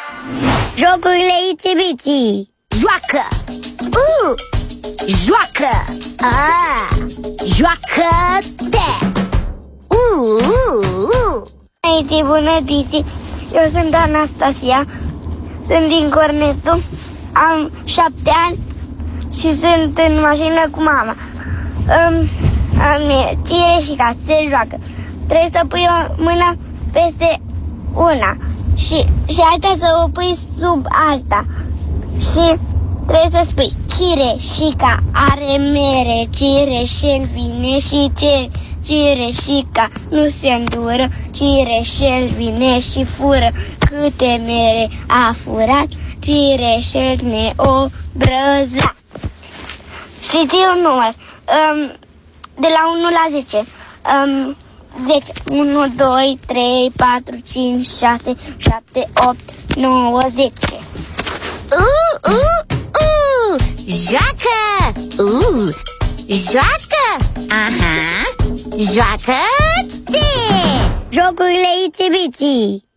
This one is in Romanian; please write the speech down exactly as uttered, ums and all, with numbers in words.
Jocurile Itsy-Bitsy. Joacă! Uh! Joacă! Ah! Joacă-te! Uh! Uh! Uh! Aici, bună, Bitsy. Eu sunt Anastasia. Sunt din Cornetu. Am șapte ani și sunt în mașină cu mama. Um, am tire și ca se joacă. Trebuie să pui o mână peste una și, și alta să o pui sub alta. Și trebuie să spui: Cireșica are mere, cireșel vine și cer. Cireșica nu se îndură, cireșel vine și fură. Câte mere a furat, cireșel neobrăzat. Și ții un număr um, de la unu la zece. um, zece. unu, doi, trei, patru, cinci, șase, șapte, opt, nouă, zece. Uh, uh, uh! Joacă! Uh! Joacă! Aha! Joacă-te! Jocurile Itsy-Bitsy.